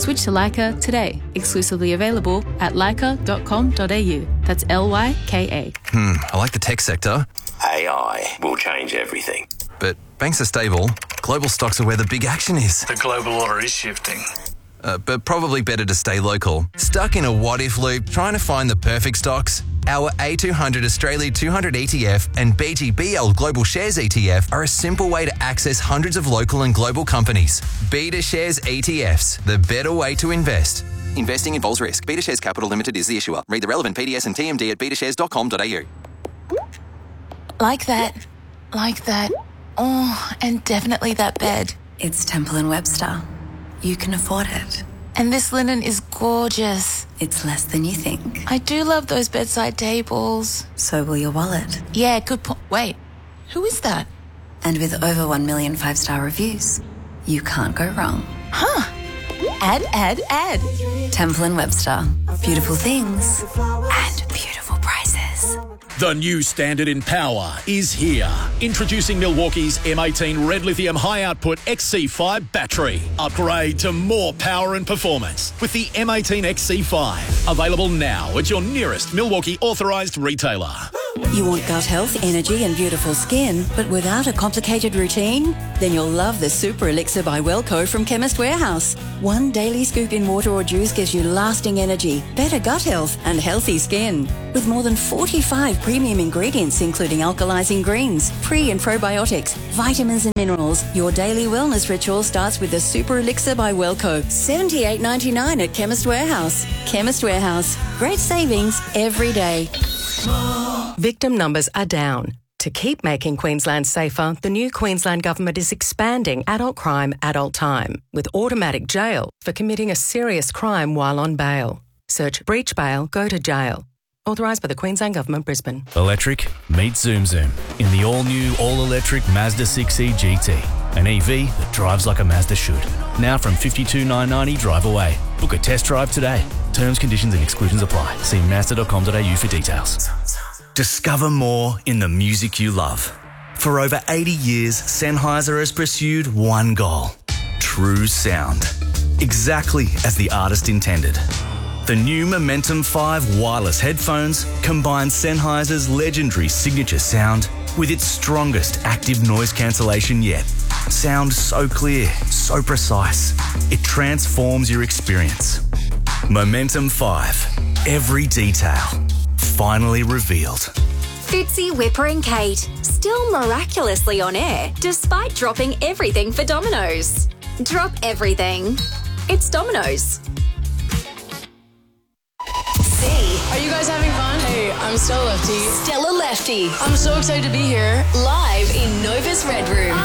Switch to Leica today. Exclusively available at leica.com.au. That's LYKA. I like the tech sector. AI will change everything. But banks are stable. Global stocks are where the big action is. The global order is shifting. But probably better to stay local. Stuck in a what-if loop trying to find the perfect stocks? Our A200 Australia 200 ETF and BGBL Global Shares ETF are a simple way to access hundreds of local and global companies. Beta Shares ETFs, the better way to invest. Investing involves risk. Beta Shares Capital Limited is the issuer. Read the relevant PDS and TMD at betashares.com.au. Like that. Oh, and definitely that bed. It's Temple & Webster. You can afford it. And this linen is gorgeous. It's less than you think. I do love those bedside tables. So will your wallet. Yeah, good point. Wait, who is that? And with over 1 million 5-star reviews, you can't go wrong. Huh. Add. Temple & Webster. Beautiful things and beautiful prices. The new standard in power is here. Introducing Milwaukee's M18 Red Lithium High Output XC5 battery. Upgrade to more power and performance with the M18 XC5. Available now at your nearest Milwaukee authorised retailer. You want gut health, energy and beautiful skin, but without a complicated routine? Then you'll love the Super Elixir by Wellco from Chemist Warehouse. One daily scoop in water or juice gives you lasting energy, better gut health and healthy skin. With more than 45 premium ingredients including alkalizing greens, pre and probiotics, vitamins and minerals, your daily wellness ritual starts with the Super Elixir by Wellco. $78.99 at Chemist Warehouse. Chemist Warehouse. Great savings every day. Victim numbers are down. To keep making Queensland safer, the new Queensland Government is expanding adult crime, adult time, with automatic jail for committing a serious crime while on bail. Search breach bail, go to jail. Authorised by the Queensland Government, Brisbane. Electric, meet Zoom Zoom in the all-new, all-electric Mazda 6e GT. An EV that drives like a Mazda should. Now from $52,990 drive away. Book a test drive today. Terms, conditions and exclusions apply. See mazda.com.au for details. Discover more in the music you love. For over 80 years, Sennheiser has pursued one goal: true sound. Exactly as the artist intended. The new Momentum 5 wireless headphones combine Sennheiser's legendary signature sound with its strongest active noise cancellation yet. Sound so clear, so precise, it transforms your experience. Momentum 5. Every detail. Finally revealed. Fitzy, Whipper and Kate, still miraculously on air despite dropping everything for Domino's. Drop everything. It's Domino's. Are you guys having fun? Hey, I'm Stella Lefty. Stella Lefty. I'm so excited to be here. Live in Nova's Red Room.